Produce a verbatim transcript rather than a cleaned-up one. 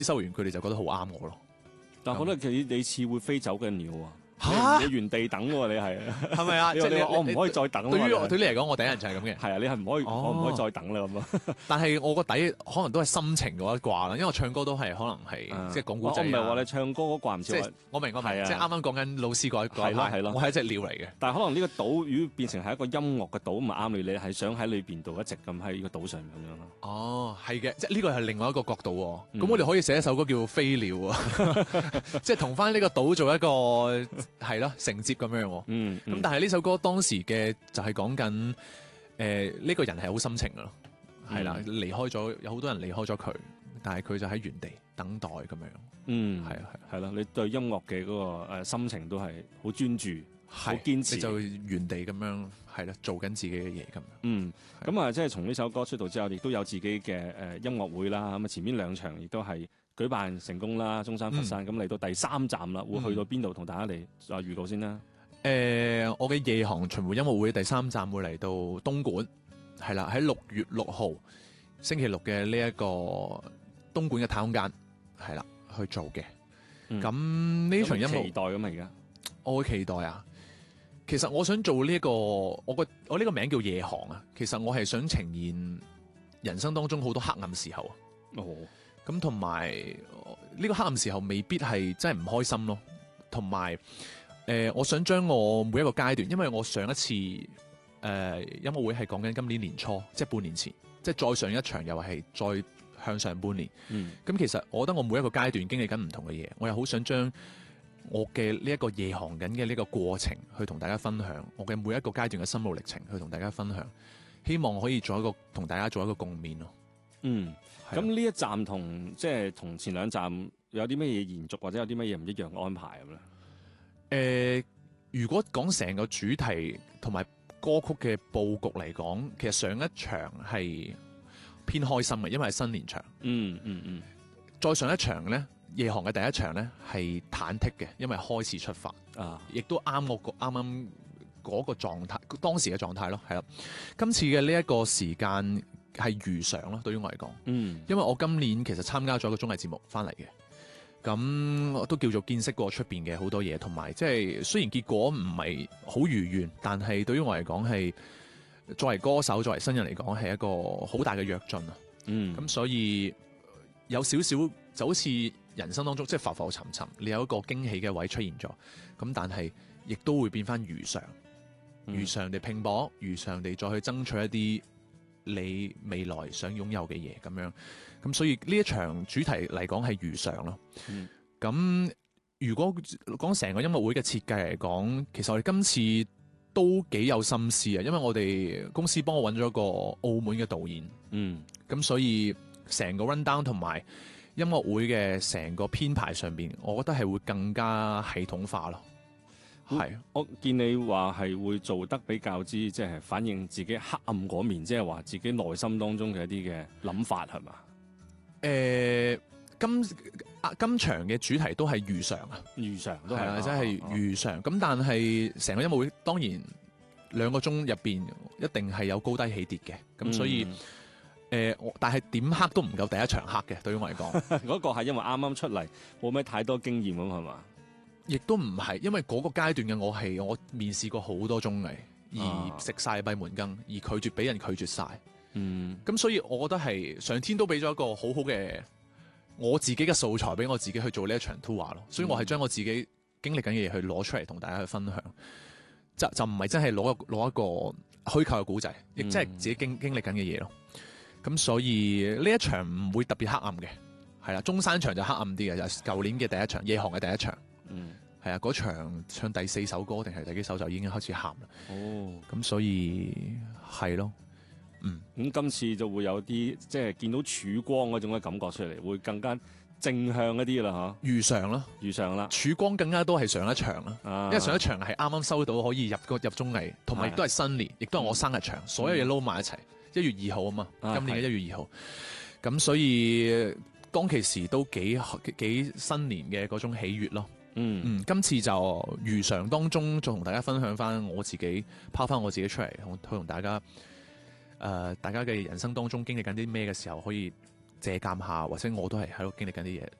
收完佢哋就覺得好啱我咯。 但係覺得你你似會飛走嘅鳥啊！ 嚇你原地等喎，你係係咪啊？ 即係你話我唔可以再等。 對於我對你嚟講，我第一人就係咁嘅。 係啊，你係唔可以， 哦、 我唔可以再等啦咁啊。 但係我個底可能都係心情嗰一掛啦，因為我唱歌都係可能係、 啊、 即係講古仔、啊。 我唔係話你唱歌嗰掛唔似話， 我明我明， 係啊、 即係啱啱講緊老師嗰一嗰一派， 係咯， 我係一隻鳥嚟嘅。 但係可能呢個島如果變成係一個音樂嘅島，唔係啱你，你係想喺裏邊度一直咁喺呢個島上面咁樣咯。 哦，係嘅，即係呢個係另外一個角度喎。咁、 嗯、 我哋可以寫一首歌叫《飛鳥》啊，即係同翻呢個島做一個係咯承接咁樣。 嗯， 咁、嗯、但係呢首歌當時嘅就係講緊誒呢個人係好深情噶咯，係啦、嗯，離開咗有好多人離開咗佢，但係佢就喺原地等待咁樣。 嗯，係係啊係啦，你對音樂嘅嗰個誒心情都係好專注，好堅持， 你就原地咁樣係啦，做緊自己嘅嘢咁。 嗯，咁啊，即係從呢首歌出道之後，亦都有自己嘅誒音樂會啦。咁啊，前面兩場亦都係舉辦成功啦，中山、佛山。咁嚟、嗯、到第三站啦，會去到邊度同大家嚟啊預告先啦。 誒、呃，我嘅夜航巡迴音樂會第三站會嚟到東莞，係啦，喺六月六號星期六嘅呢一個東莞嘅太空間，係啦去做嘅。咁呢、嗯、場音樂期待咁啊！而家我會期待啊。其實我想做呢、這、一個，我個我呢個名叫夜航啊。其實我係想呈現人生當中好多黑暗時候啊。 哦， 咁同埋呢個黑暗時候未必係真係唔開心咯，同埋。誒、呃，我想將我每一個階段，因為我上一次誒、呃、音樂會係講緊今年年初，即係半年前，即係再上一場又係再向上半年。 嗯， 咁其實我覺得我每一個階段經歷緊唔同嘅嘢，我又好想將我嘅呢一個夜航緊嘅呢個過程去同大家分享，我嘅每一個階段嘅心路歷程去同大家分享，希望可以做一個同大家做一個共勉咯。 嗯，咁呢、啊、一站同即係同前兩站有啲咩嘢延續，或者有啲乜嘢唔一樣嘅安排咁咧？ 誒、呃，如果講成個主題同埋歌曲嘅佈局嚟講，其實上一場係偏開心嘅，因為係新年場。 嗯嗯嗯。 再上一場咧，夜航嘅第一場咧係忐忑嘅，因為開始出發啊，亦都啱我個啱啱嗰個狀態，當時嘅狀態咯，係啦。今次嘅呢一個時間係如常咯，對於我嚟講。嗯。因為我今年其實參加咗一個綜藝節目翻嚟嘅。咁我都叫做見識過出邊嘅好多嘢，同埋即係雖然結果唔係好如願，但係對於我嚟講係作為歌手、作為新人嚟講係一個好大嘅躍進啊！嗯，咁所以有少少就好似人生當中即係浮浮沉沉，你有一個驚喜嘅位出現咗，咁但係亦都會變翻如常，如常地拼搏，如常地再去爭取一啲你未來想擁有嘅嘢咁樣，咁所以呢一場主題嚟講係如常咯。咁、嗯、如果講成個音樂會嘅設計嚟講，其實我哋今次都幾有心思啊，因為我哋公司幫我揾咗個澳門嘅導演，嗯，咁所以成個 run down 同埋音樂會嘅成個編排上邊，我覺得係會更加系統化咯。係， 我見你話係會做得比較之，即係反映自己黑暗嗰面，即係話自己內心當中嘅一啲嘅諗法，係嘛？ 誒、呃，今啊今場嘅主題都係如常啊， 如常都係啊，即係如常。咁、啊、但係成個音樂會當然兩個鐘入邊一定係有高低起跌嘅，咁、嗯、所以誒、呃，但係點黑都唔夠第一場黑嘅，對於我嚟講。 嗰個係因為啱啱出嚟，冇咩太多經驗咁係嘛？ 亦都唔係，因為嗰個階段嘅我係我面試過好多綜藝，而食晒閉門羹，而拒絕俾人拒絕晒。嗯，咁所以我覺得係上天都俾咗一個好好嘅我自己嘅素材俾我自己去做呢一場 tour 咯。所以我係將我自己經歷緊嘅嘢去攞出嚟同大家去分享，就就唔係真係攞攞一個虛構嘅古仔，亦即係自己經經歷緊嘅嘢咯。咁所以呢一場唔會特別黑暗嘅，係啦，中山場就黑暗啲嘅，就係舊年嘅第一場，夜航嘅第一場。嗯，係啊，嗰場唱第四首歌定係第幾首就已經開始喊啦。哦，咁所以係咯，嗯， 咁今次就會有啲即係見到曙光嗰種嘅感覺出嚟，會更加正向一啲啦，吓， 如常咯， 如常啦， 曙光更加多係上一場啦， 啊， 因為上一場係啱啱收到可以入個入綜藝，同埋亦都係新年，亦都係我生日場，嗯、所有嘢撈埋一齊，一月二號啊嘛，啊今年嘅一月二號，咁所以當其時都幾幾新年嘅嗰種喜悅咯。嗯嗯，今次就如常當中，再同大家分享翻我自己，拋翻我自己出嚟，去同大家，誒、呃，大家嘅人生當中經歷緊啲咩嘅時候，可以借鑑下，或者我都係喺度經歷緊啲嘢，